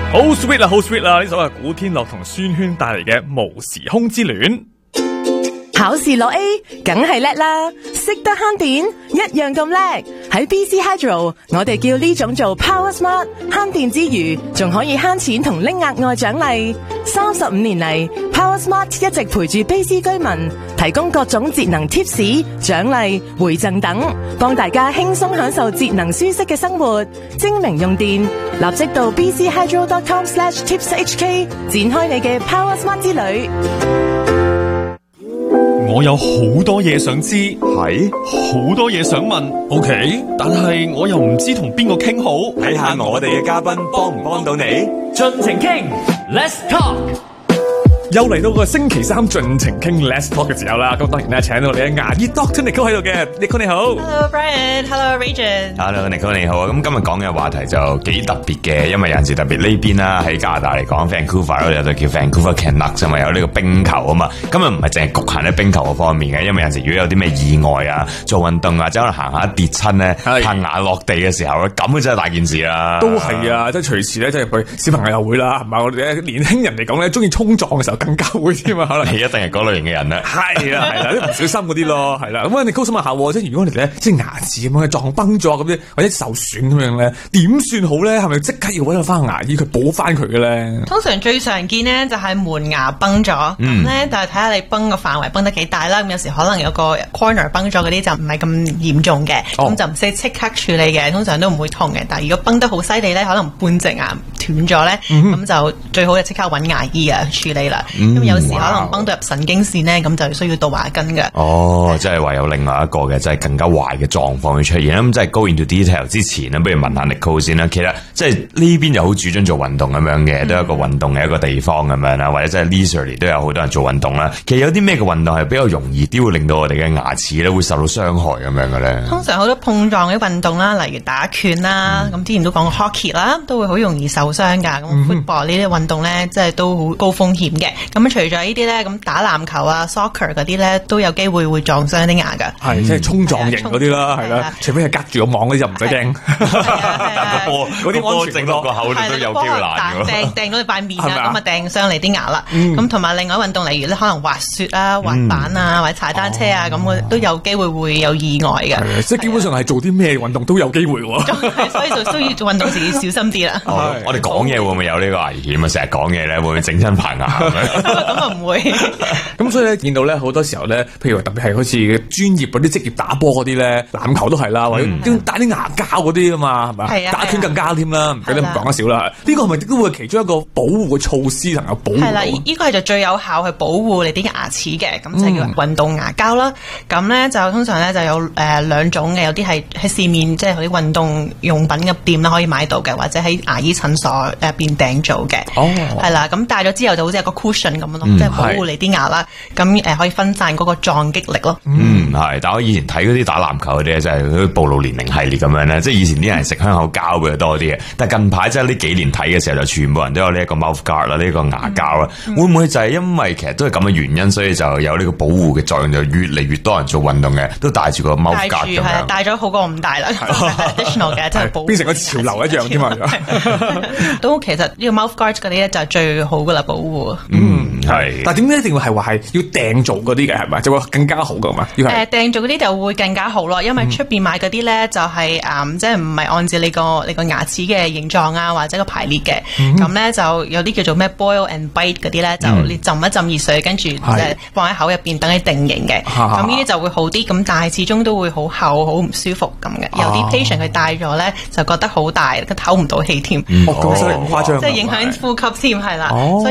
好 sweet 啊，好 sweet 啊！呢首係古天樂同孫軒帶嚟嘅《無時空之戀》。 考試攞 A， 梗係叻啦，識得慳電，一樣咁叻。喺 BC Hydro， 我哋叫呢種做 Power Smart， 慳電之餘，仲可以慳錢同拎額外獎勵。35年嚟 ，Power Smart 一直陪住 BC 居民，提供各種節能 tips、獎勵、回贈等，幫大家輕鬆享受節能舒適嘅生活，精明用電。立即到 bchydro.com/tipshk 展開你嘅 Power Smart 之旅。 我有好多嘢想知， 係好多嘢想問。OK， 但係我又唔知同邊個傾好。 睇下我哋嘅嘉賓幫唔幫到你。 盡情傾 ，Let's talk。 又嚟到個星期三盡情傾 Let's Talk 嘅時候啦，咁當然咧請到我哋嘅牙醫 Dr. Nicole 喺度嘅 ，Nicole 你好。 Hello Brian，Hello Regent。Hello Nicole 你好啊，咁今日講嘅話題就幾特別嘅，因為有陣時特別呢邊啦，喺加拿大嚟講 Vancouver 嗰度就叫 Vancouver Canucks，因為有呢個冰球啊嘛，今日唔係淨係局限喺冰球嗰方面嘅，因為有陣時如果有啲咩意外啊，做運動啊，即係可能行下跌親咧，拍牙落地嘅時候咧，咁真係大件事啦。 都係啊，即係隨時咧，即係佢小朋友又會啦，係咪？我哋年輕人嚟講咧，中意衝撞嘅時候更加會添啊，可能你一定係嗰類型嘅人啦。 係啦，啲唔小心嗰啲咯，係啦。咁啊，你高心問下，即係如果你哋咧，即係牙齒咁樣撞崩咗咁啲，或者受損咁樣咧，點算好咧？係咪即刻要搵到翻個牙醫佢補翻佢嘅咧？ 通常最常見咧就係門牙崩咗，咁咧但係睇下你崩個範圍崩得幾大啦。咁有時可能有個 corner 崩咗嗰啲就唔係咁嚴重嘅，咁就唔使即刻處理嘅，通常都唔會痛嘅。但係如果崩得好犀利咧，可能半隻牙斷咗咧，咁就最好就即刻搵牙醫啊處理啦。咁有時可能崩到入神經線咧，咁就需要杜牙根嘅。 哦，即係話有另外一個嘅，即係更加壞嘅狀況會出現。咁即係 go into detail 之前咧，不如問下 Nicole 先啦。其實即係呢邊就好主張做運動咁樣嘅，都有一個運動嘅一個地方咁樣啦，或者即係 leisurely 都有好多人做運動啦。其實有啲咩嘅運動係比較容易啲會令到我哋嘅牙齒咧會受到傷害咁樣嘅咧？ 通常好多碰撞嘅運動啦，例如打拳啦，咁之前都講過 hockey 啦，都會好容易受傷㗎。咁 football 呢啲運動咧，即係都好高風險嘅。咁除咗呢啲咧，咁打籃球啊 soccer 嗰啲咧都有機會會撞傷啲牙㗎。 係即係衝撞型嗰啲啦，係啦，除非係隔住個網嗰啲就唔使驚。 但個波嗰啲安全落個口都有機會爛㗎。 掟到你塊面啊，咁啊掟傷你啲牙啦。咁同埋另外運動，例如咧可能滑雪啊、滑板啊或者踩單車啊，咁都有機會有意外嘅。 即係基本上係做啲咩運動都有機會喎。 所以就需要做運動時要小心啲啦。 我哋講嘢會唔會有呢個危險啊？成日講嘢咧會唔會整親排牙咁樣？ 咁啊唔會。 咁所以咧見到咧好多時候咧，譬如話特別係好似專業嗰啲職業打波嗰啲咧，籃球都係啦，或者打啲牙膠嗰啲啊嘛，係咪？打拳更加添啦，唔記得唔講得少啦。呢個係咪都會其中一個保護嘅措施能夠保護？係啦， 呢個係就最有效去保護你啲牙齒嘅，咁就叫運動牙膠啦。咁咧就通常咧就有兩種嘅，有啲係喺市面即係嗰啲運動用品嘅店啦可以買到嘅，或者喺牙醫診所入邊訂做嘅。係啦，咁戴咗之後就好似一個 cushion 咁樣咯，即係保護你啲牙啦。咁可以分散嗰個撞擊力咯。 係，但我以前睇嗰啲打籃球嗰啲咧，就係嗰啲暴露年齡系列咁樣咧，即係以前啲人食香口膠比較多啲嘅，但係近排即係呢幾年睇嘅時候，就全部人都有呢一個 mouth guard 啦，呢個牙膠啦。會唔會就係因為其實都係咁嘅原因，所以就有呢個保護嘅作用，就越嚟越多人做運動嘅都戴住個 mouth guard 咁樣。 戴咗好過唔戴啦 ，additional 嘅，即係保護。 變成個潮流一樣添嘛。 都其實呢個 mouth guard 嗰啲咧就係最好噶啦，保護。 係。但係點解一定會係話係要訂做嗰啲嘅係咪？就會更加好噶嘛？ 訂做嗰啲就會更加好咯，因為出邊買嗰啲咧就係即係唔係按照你個牙齒嘅形狀啊或者個排列嘅，咁咧就有啲叫做咩 boil and bite 嗰啲咧，就你浸一浸熱水，跟住放喺口入邊等佢定型嘅，咁呢啲就會好啲。咁但係始終都會好厚好唔舒服咁嘅。有啲 patient 佢戴咗咧就覺得好大，佢唞唔到氣添， 咁犀利咁誇張， 即係影響呼吸添，係啦。